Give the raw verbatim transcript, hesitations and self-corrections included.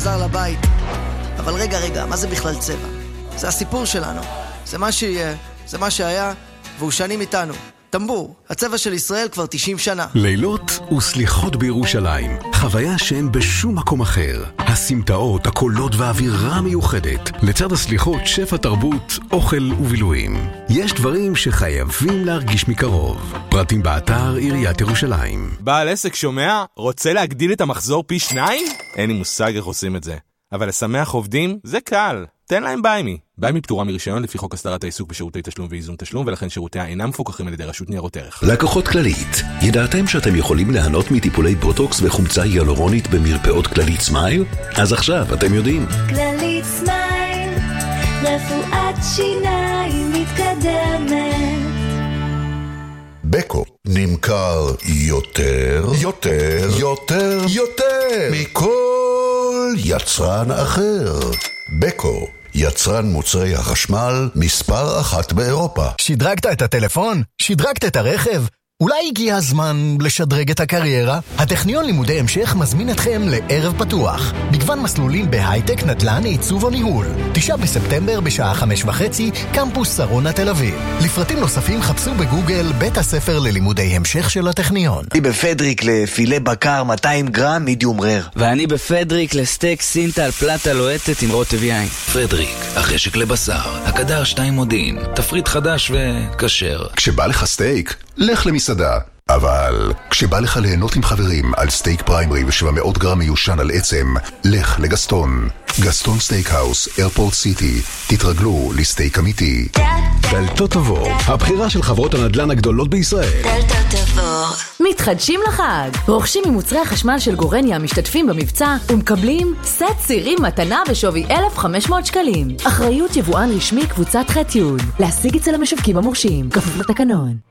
חזר לבית. אבל רגע, רגע, מה זה בכלל צבע? זה הסיפור שלנו. זה מה שיהיה, זה מה שהיה, והוא שנים איתנו. טמבור, הצבע של ישראל כבר תשעים שנה. לילות וסליחות בירושלים, חוויה שאין בשום מקום אחר. הסמטאות, הקולות והאווירה המיוחדת. לצד הסליחות, שפע תרבות, אוכל ובילויים. יש דברים שחייבים להרגיש מקרוב. פרטים באתר עיריית ירושלים. בעל עסק שומע? רוצה להגדיל את המחזור פי שניים? אין לי מושג איך עושים את זה. אבל לשמח עובדים זה קל. תן להם ביימי. ביימי פטורה מרישיון לפי חוק הסדרת העיסוק בשירותי תשלום ואיזון תשלום, ולכן שירותיה אינם מפוקחים על ידי רשות ניירות ערך. לקוחות כללית, ידעתם שאתם יכולים ליהנות מטיפולי בוטוקס וחומצה היאלורונית במרפאות כללית סמייל? אז עכשיו אתם יודעים. כללית סמייל, רפואת שיניים מתקדמת. בקו נמכר יותר, יותר, יותר, יותר מכל יצרן אחר. בקו, יצרן מוצרי החשמל מספר אחת באירופה. שדרגת את הטלפון? שדרגת את הרכב? אולי הגיע הזמן לשדרג את הקריירה? הטכניון לימודי המשך מזמין אתכם לערב פתוח. מגוון מסלולים בהייטק, נדל"ן, עיצוב או ניהול. תשעה בספטמבר בשעה חמש וחצי, קמפוס שרונה תל אביב. לפרטים נוספים חפשו בגוגל בית הספר ללימודי המשך של הטכניון. אני בפדריק לפילה בקר מאתיים גרם מידיום רר. ואני בפדריק לסטייק סינטל פלטה לוהטת עם רוטב יין. פדריק, החשק לבשר, הקדר שתיים מודיעין, תפריט חדש וכשר. כשבא לך סטייק, לך למסעדה. אבל כשבא לך ליהנות עם חברים על סטייק פריימרי ו-שבע מאות גרם מיושן על עצם, לך לגסטון. גסטון סטייקהאוס, איירפורט סיטי. תתרגלו לסטייק אמיתי. דלתות תבור, הבחירה של חברות הנדל"ן הגדולות בישראל. דלתות תבור. מתחדשים לחג. רוכשים ממוצרי החשמל של גורניה המשתתפים במבצע ומקבלים סט צירים מתנה בשווי אלף וחמש מאות שקלים. אחריות יבואן רשמי קבוצת ח' י'. להשיג אצל המשווקים המורשים. כפוף לתקנון.